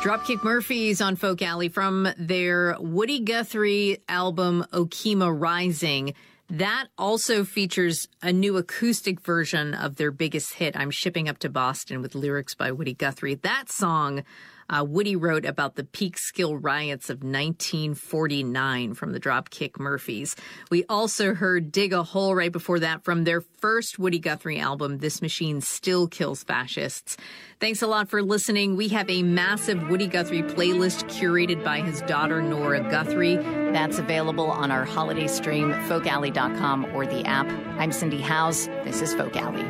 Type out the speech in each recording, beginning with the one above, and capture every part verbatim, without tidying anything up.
Dropkick Murphys on Folk Alley from their Woody Guthrie album, Okima Rising. That also features a new acoustic version of their biggest hit, I'm Shipping Up to Boston, with lyrics by Woody Guthrie. That song uh, Woody wrote about the Peekskill riots of nineteen forty-nine from the Dropkick Murphys. We also heard Dig a Hole right before that from their first Woody Guthrie album, This Machine Still Kills Fascists. Thanks a lot for listening. We have a massive Woody Guthrie playlist curated by his daughter, Nora Guthrie. That's available on our holiday stream, folk alley dot com, or the app. I'm Cindy Howes. This is Folk Alley.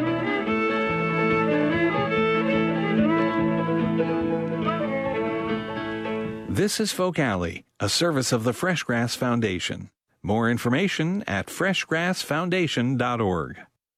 This is Folk Alley, a service of the Freshgrass Foundation. More information at fresh grass foundation dot org.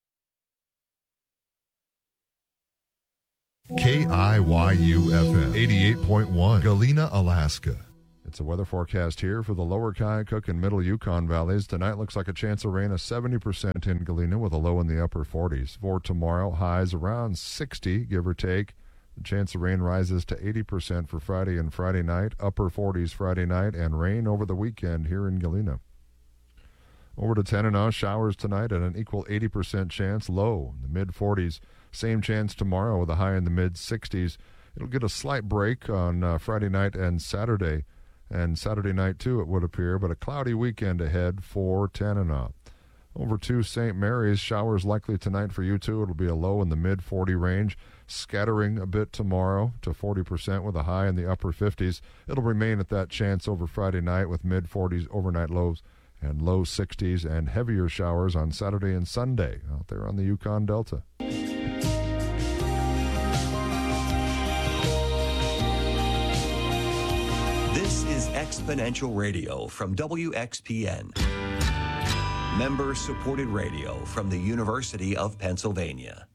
K I Y U F M eighty-eight point one, Galena, Alaska. It's a weather forecast here for the lower Kyaukuk and middle Yukon valleys. Tonight looks like a chance of rain of seventy percent in Galena with a low in the upper forties. For tomorrow, highs around sixty, give or take. The chance of rain rises to eighty percent for Friday and Friday night, upper forties Friday night, and rain over the weekend here in Galena. Over to Tanana, showers tonight at an equal eighty percent chance, low in the mid forties. Same chance tomorrow with a high in the mid sixties. It'll get a slight break on uh, Friday night and Saturday. And Saturday night, too, it would appear, but a cloudy weekend ahead for Tanana. Over to Saint Mary's, showers likely tonight for you, too. It'll be a low in the mid forty range, scattering a bit tomorrow to forty percent with a high in the upper fifties. It'll remain at that chance over Friday night with mid forties overnight lows and low sixties, and heavier showers on Saturday and Sunday out there on the Yukon Delta. This is Exponential Radio from W X P N. Member-supported radio from the University of Pennsylvania.